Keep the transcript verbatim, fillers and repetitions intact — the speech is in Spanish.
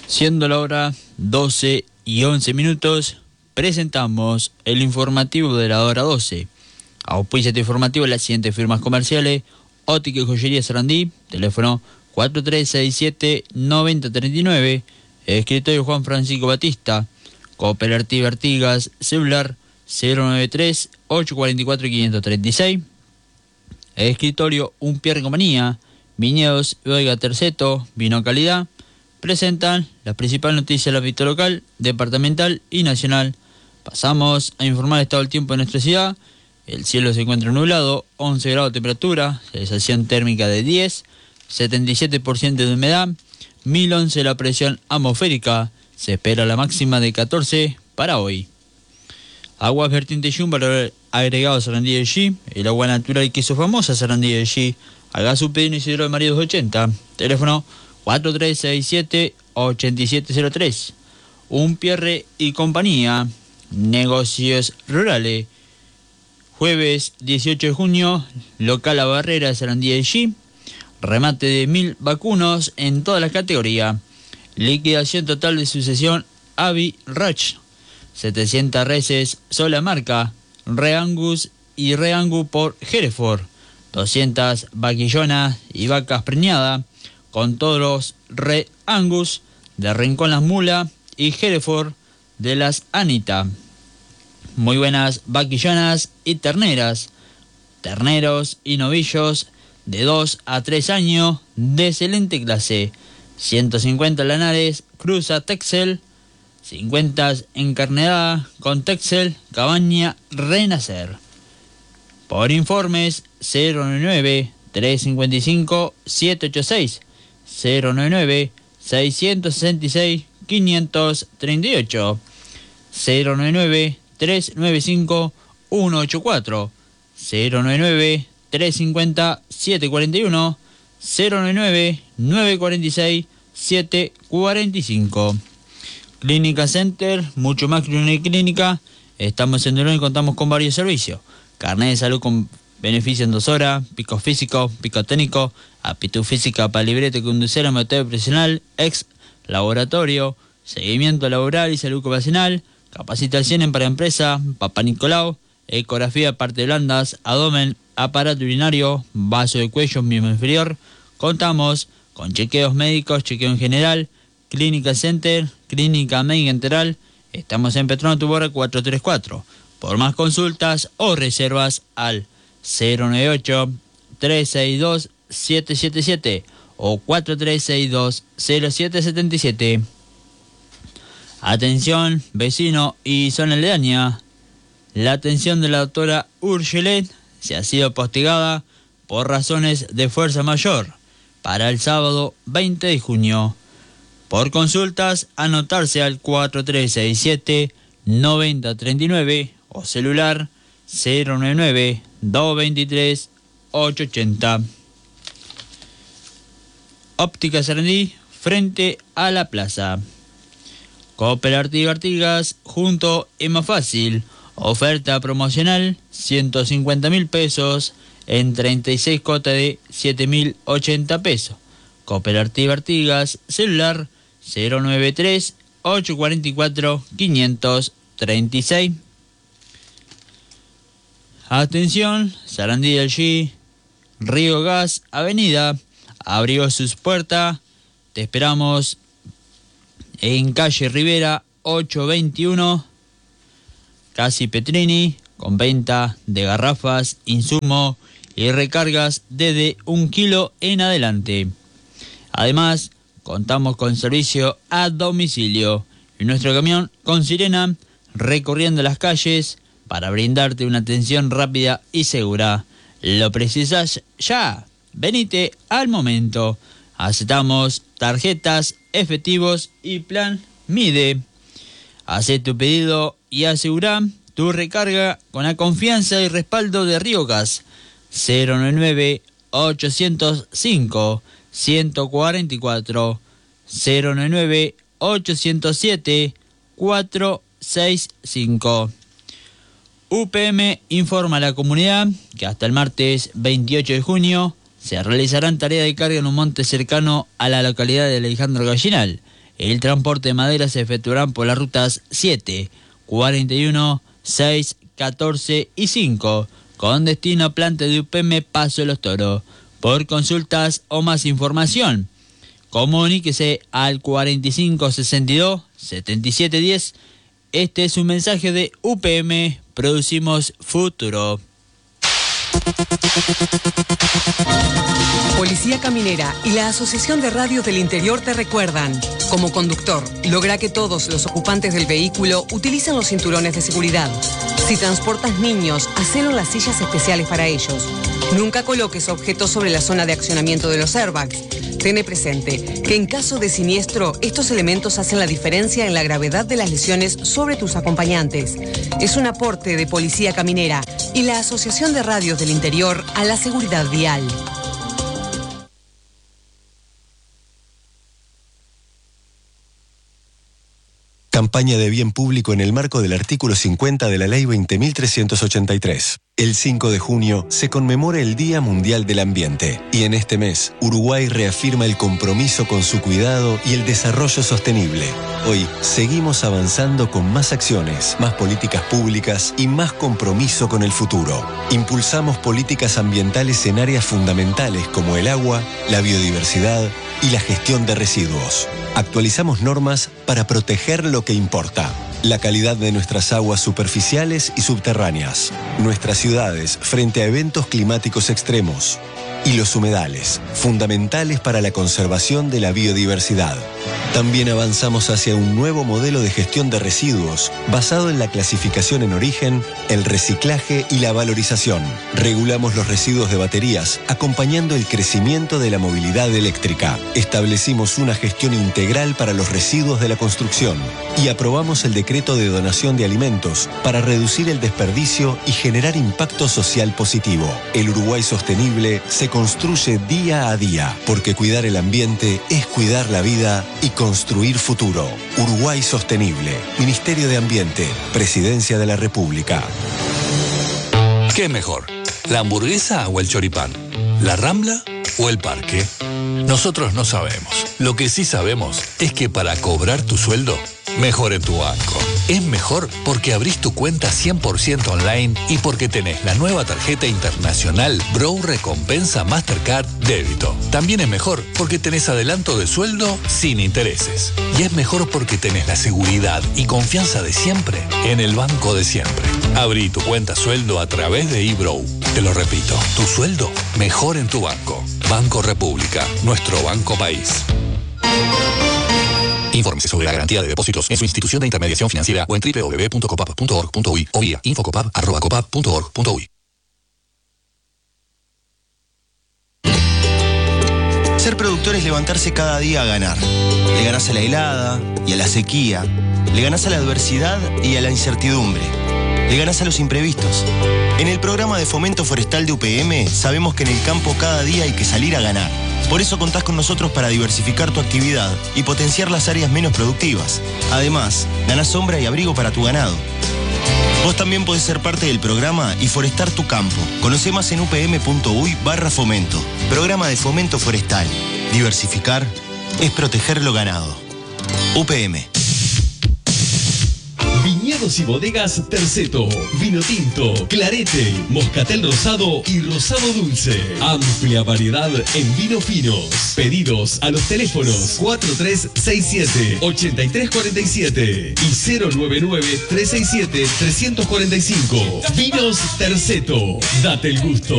Siendo la hora doce y once minutos, presentamos el informativo de la hora doce. Auspicia este informativo las siguientes firmas comerciales: Óptica y Joyería Sarandí, teléfono cuatro tres seis siete, nueve cero tres nueve, escritorio Juan Francisco Batista, Cooperativa Artigas, celular cero nueve tres, ocho cuatro cuatro, cinco tres seis, escritorio Un Pierre Compañía, Viñedos Oiga Terceto, Vino Calidad, presentan las principales noticias del ámbito local, departamental y nacional. Pasamos a informar el estado del tiempo en nuestra ciudad. El cielo se encuentra nublado, once grados de temperatura, sensación térmica de diez, setenta y siete por ciento de humedad, mil once la presión atmosférica, se espera la máxima de catorce para hoy. Aguas vertientes Yum, valor agregado Sarandí de G, el agua natural y queso famosa Sarandí de G, haga su pedido en Isidro de María doscientos ochenta, teléfono cuatro tres seis siete, ocho siete cero tres. Un Pierre y Compañía, negocios rurales. Jueves dieciocho de junio, local La Barrera, Sarandí de G, remate de mil vacunos en todas las categorías. Liquidación total de sucesión Avi Rach, setecientas reses, sola marca, Reangus y Reangus por Hereford, doscientas vaquillonas y vacas preñadas, con todos los Reangus de Rincón Las Mulas y Hereford de las Anita. Muy buenas vaquillonas y terneras, terneros y novillos de dos a tres años de excelente clase, ciento cincuenta lanares, cruza Texel, cincuenta encarnada con Texel, cabaña Renacer. Por informes cero nueve nueve, tres cinco cinco, siete ocho seis, cero nueve nueve, seis seis seis, cinco tres ocho, cero nueve nueve, tres nueve cinco, uno ocho cuatro, cero nueve nueve, tres cinco cero, siete cuatro uno, cero nueve nueve, nueve cuatro seis, siete cuatro cinco. Clínica Center, mucho más que una clínica. Estamos en Durán y contamos con varios servicios: carnet de salud con beneficio en dos horas, pico físico, pico técnico, aptitud física para librete conducir, método profesional, ex laboratorio, seguimiento laboral y salud ocupacional, capacitación para empresa, Papá Nicolau, ecografía parte blandas, abdomen, aparato urinario, vaso de cuello, miembro inferior. Contamos con chequeos médicos, chequeo en general. Clínica Center, Clínica Médica Integral. Estamos en Petrona Tuborra cuatrocientos treinta y cuatro. Por más consultas o reservas al cero nueve ocho, tres seis dos, siete siete siete o cuatro tres seis dos, cero siete siete siete. Atención, vecino y zona aledaña. La atención de la doctora Urgelet se ha sido postigada por razones de fuerza mayor para el sábado veinte de junio. Por consultas, anotarse al cuatro tres seis siete, nueve cero tres nueve o celular cero nueve nueve, dos dos tres, ocho ocho cero. Óptica Sarandí, frente a la plaza. Cooperativa Artigas, junto es más fácil. Oferta promocional, ciento cincuenta mil pesos en treinta y seis cuotas de siete mil ochenta pesos. Cooperativa Artigas, celular cero nueve tres, ocho cuatro cuatro, cinco tres seis. Atención, Sarandí del G, Río Gas, Avenida, abrió sus puertas. Te esperamos en calle Rivera ochocientos veintiuno, Casi Petrini, con venta de garrafas, insumo y recargas desde un kilo en adelante. Además, contamos con servicio a domicilio y nuestro camión con sirena recorriendo las calles para brindarte una atención rápida y segura. Lo precisas ya. Venite al momento. Aceptamos tarjetas, efectivos y plan MIDE. Hacé tu pedido y asegura tu recarga con la confianza y respaldo de Río Gas. cero nueve nueve, ochocientos cinco, ciento cuarenta y cuatro, cero nueve nueve, ochocientos siete, cuatrocientos sesenta y cinco. U P M informa a la comunidad que hasta el martes veintiocho de junio se realizarán tareas de carga en un monte cercano a la localidad de Alejandro Gallinal. El transporte de madera se efectuará por las rutas siete, cuarenta y uno, seis, catorce y cinco, con destino a planta de U P M Paso de los Toros. Por consultas o más información, comuníquese al cuarenta y cinco sesenta y dos, setenta y siete diez. Este es un mensaje de U P M, producimos futuro. Policía Caminera y la Asociación de Radios del Interior te recuerdan: como conductor, logra que todos los ocupantes del vehículo utilicen los cinturones de seguridad. Si transportas niños, hacelo en las sillas especiales para ellos. Nunca coloques objetos sobre la zona de accionamiento de los airbags. Ten presente que en caso de siniestro, estos elementos hacen la diferencia en la gravedad de las lesiones sobre tus acompañantes. Es un aporte de Policía Caminera y la Asociación de Radios del Interior a la seguridad vial. Campaña de bien público en el marco del artículo cincuenta de la Ley veinte mil trescientos ochenta y tres. El cinco de junio se conmemora el Día Mundial del Ambiente y en este mes Uruguay reafirma el compromiso con su cuidado y el desarrollo sostenible. Hoy seguimos avanzando con más acciones, más políticas públicas y más compromiso con el futuro. Impulsamos políticas ambientales en áreas fundamentales como el agua, la biodiversidad y la gestión de residuos. Actualizamos normas para proteger lo que importa: la calidad de nuestras aguas superficiales y subterráneas, nuestras ciudades frente a eventos climáticos extremos y los humedales, fundamentales para la conservación de la biodiversidad. También avanzamos hacia un nuevo modelo de gestión de residuos basado en la clasificación en origen, el reciclaje y la valorización. Regulamos los residuos de baterías, acompañando el crecimiento de la movilidad eléctrica. Establecimos una gestión integral para los residuos de la construcción y aprobamos el decreto de donación de alimentos para reducir el desperdicio y generar impacto social positivo. El Uruguay sostenible se construye día a día, porque cuidar el ambiente es cuidar la vida y construir futuro. Uruguay Sostenible, Ministerio de Ambiente, Presidencia de la República. ¿Qué es mejor? ¿La hamburguesa o el choripán? ¿La Rambla o el parque? Nosotros no sabemos. Lo que sí sabemos es que para cobrar tu sueldo, mejor en tu banco. Es mejor porque abrís tu cuenta cien por ciento online y porque tenés la nueva tarjeta internacional Brow Recompensa Mastercard Débito. También es mejor porque tenés adelanto de sueldo sin intereses. Y es mejor porque tenés la seguridad y confianza de siempre en el banco de siempre. Abrí tu cuenta sueldo a través de eBrow. Te lo repito, tu sueldo mejor en tu banco. Banco República, nuestro banco país. Infórmese sobre la garantía de depósitos en su institución de intermediación financiera o en doble u doble u doble u punto copap punto org punto uy o vía infocopap arroba copap punto org punto uy. Ser productor es levantarse cada día a ganar. Le ganás a la helada y a la sequía. Le ganás a la adversidad y a la incertidumbre. Le ganás a los imprevistos. En el programa de fomento forestal de U P M sabemos que en el campo cada día hay que salir a ganar. Por eso contás con nosotros para diversificar tu actividad y potenciar las áreas menos productivas. Además, ganás sombra y abrigo para tu ganado. Vos también podés ser parte del programa y forestar tu campo. Conocé más en upm.uy barra fomento. Programa de fomento forestal. Diversificar es proteger lo ganado. U P M. Viñedos y bodegas Terceto, vino tinto, clarete, moscatel rosado y rosado dulce. Amplia variedad en vinos finos. Pedidos a los teléfonos cuatro tres seis siete, ocho tres cuatro siete y cero nueve nueve, tres seis siete, tres cuatro cinco. Vinos Terceto, date el gusto